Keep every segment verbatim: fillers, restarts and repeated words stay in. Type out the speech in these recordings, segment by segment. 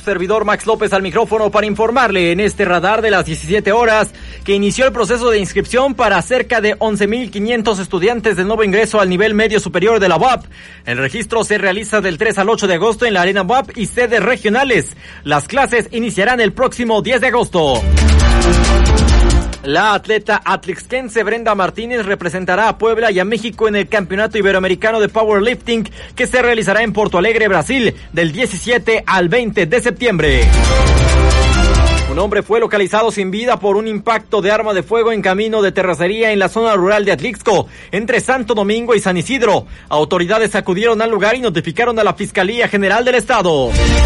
servidor Max López al micrófono para informarle en este radar de las diecisiete horas que inició el proceso de inscripción para cerca de once mil quinientos estudiantes de nuevo ingreso al nivel medio superior de la U A P. El registro se realiza del tres al ocho de agosto en la Arena U A P y sedes regionales. Las clases iniciarán el próximo diez de agosto. La atleta atlixquense Brenda Martínez representará a Puebla y a México en el Campeonato Iberoamericano de Powerlifting que se realizará en Porto Alegre, Brasil, del diecisiete al veinte de septiembre. Un hombre fue localizado sin vida por un impacto de arma de fuego en camino de terracería en la zona rural de Atlixco, entre Santo Domingo y San Isidro. Autoridades acudieron al lugar y notificaron a la Fiscalía General del Estado.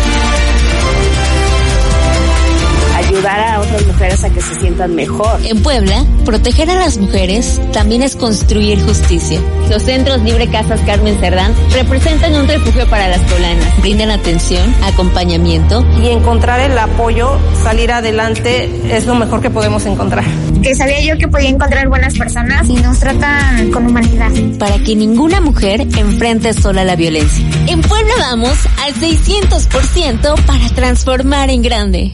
Ayudar a otras mujeres a que se sientan mejor. En Puebla, proteger a las mujeres también es construir justicia. Los Centros Libre Casas Carmen Cerdán representan un refugio para las poblanas. Brindan atención, acompañamiento. Y encontrar el apoyo, salir adelante, es lo mejor que podemos encontrar. Que sabía yo que podía encontrar buenas personas y nos tratan con humanidad. Para que ninguna mujer enfrente sola la violencia. En Puebla vamos al seiscientos por ciento para transformar en grande.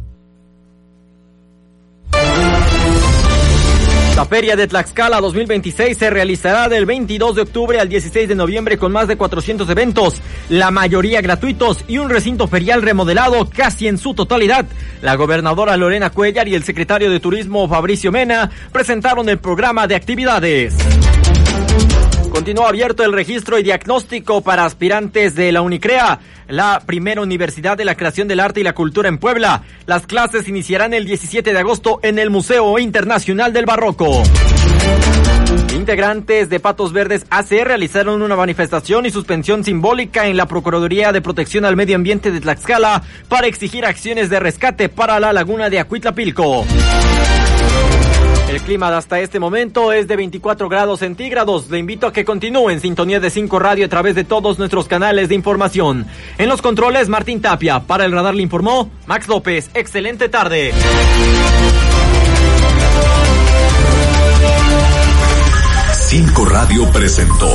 La Feria de Tlaxcala dos mil veintiséis se realizará del veintidós de octubre al dieciséis de noviembre con más de cuatrocientos eventos, la mayoría gratuitos y un recinto ferial remodelado casi en su totalidad. La gobernadora Lorena Cuellar y el secretario de Turismo Fabricio Mena presentaron el programa de actividades. Continúa abierto el registro y diagnóstico para aspirantes de la Unicrea, la primera universidad de la creación del arte y la cultura en Puebla. Las clases iniciarán el diecisiete de agosto en el Museo Internacional del Barroco. Integrantes de Patos Verdes A C realizaron una manifestación y suspensión simbólica en la Procuraduría de Protección al Medio Ambiente de Tlaxcala para exigir acciones de rescate para la laguna de Acuitlapilco. El clima de hasta este momento es de veinticuatro grados centígrados. Le invito a que continúe en sintonía de cinco Radio a través de todos nuestros canales de información. En los controles, Martín Tapia. Para el radar le informó Max López. Excelente tarde. cinco Radio presentó